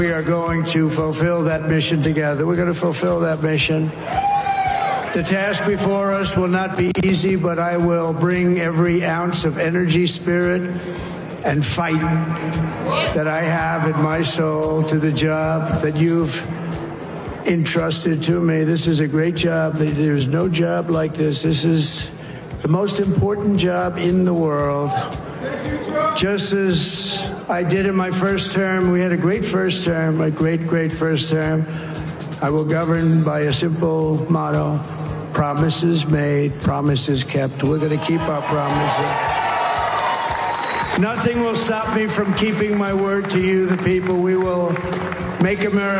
We are going to fulfill that mission together. We're going to fulfill that mission. The task before us will not be easy, but I will bring every ounce of energy, spirit, and fight that I have in my soul to the job that you've entrusted to me. This is a great job. There's no job like this. This is the most important job in the world. Just as I did in my first term, we had a great first term, a great first term. I will govern by a simple motto: promises made, promises kept. We're going to keep our promises. Nothing will stop me from keeping my word to you, the people. We will make America